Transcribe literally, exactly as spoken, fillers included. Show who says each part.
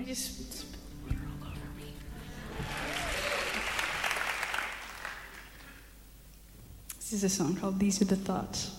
Speaker 1: just... This is a song called These Are the Thoughts.